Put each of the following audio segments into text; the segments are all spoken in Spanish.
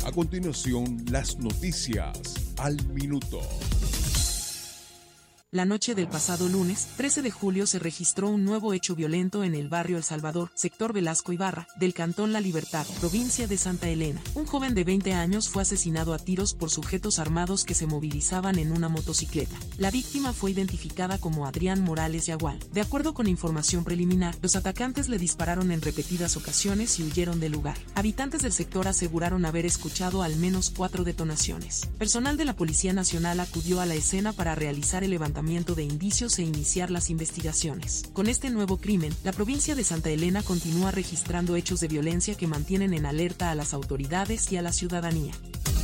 A continuación, las noticias al minuto. La noche del pasado lunes, 13 de julio, se registró un nuevo hecho violento en el barrio El Salvador, sector Velasco Ibarra, del cantón La Libertad, provincia de Santa Elena. Un joven de 20 años fue asesinado a tiros por sujetos armados que se movilizaban en una motocicleta. La víctima fue identificada como Adrián Morales Yagual. De acuerdo con información preliminar, los atacantes le dispararon en repetidas ocasiones y huyeron del lugar. Habitantes del sector aseguraron haber escuchado al menos 4 detonaciones. Personal de la Policía Nacional acudió a la escena para realizar el levantamiento de indicios e iniciar las investigaciones. Con este nuevo crimen, la provincia de Santa Elena continúa registrando hechos de violencia que mantienen en alerta a las autoridades y a la ciudadanía.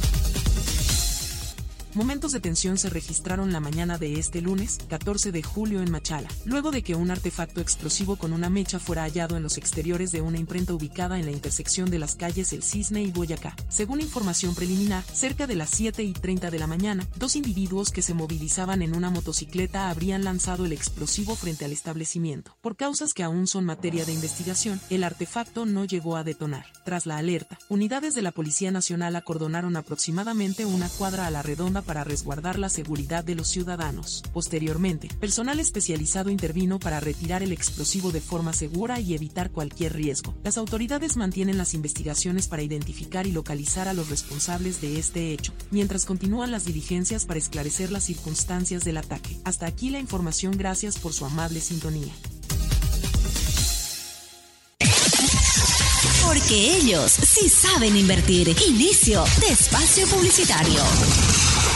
Momentos de tensión se registraron la mañana de este lunes, 14 de julio en Machala, luego de que un artefacto explosivo con una mecha fuera hallado en los exteriores de una imprenta ubicada en la intersección de las calles El Cisne y Boyacá. Según información preliminar, cerca de las 7:30 de la mañana, 2 individuos que se movilizaban en una motocicleta habrían lanzado el explosivo frente al establecimiento. Por causas que aún son materia de investigación, el artefacto no llegó a detonar. Tras la alerta, unidades de la Policía Nacional acordonaron aproximadamente una cuadra a la redonda para resguardar la seguridad de los ciudadanos. Posteriormente, personal especializado intervino para retirar el explosivo de forma segura y evitar cualquier riesgo. Las autoridades mantienen las investigaciones para identificar y localizar a los responsables de este hecho, mientras continúan las diligencias para esclarecer las circunstancias del ataque. Hasta aquí la información, gracias por su amable sintonía. Porque ellos sí saben invertir. Inicio de espacio publicitario.